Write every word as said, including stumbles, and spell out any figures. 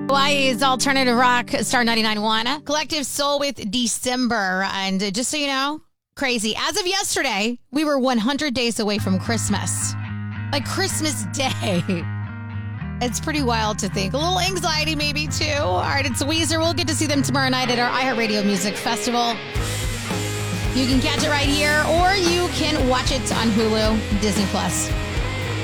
Hawaii's alternative rock, Star ninety-nine point one. Collective Soul with December. And uh, just so you know, crazy. As of yesterday, we were one hundred days away from Christmas. Like Christmas Day. It's pretty wild to think. A little anxiety maybe too. All right, it's Weezer. We'll get to see them tomorrow night at our iHeartRadio Music Festival. You can catch it right here, or you can watch it on Hulu, Disney Plus.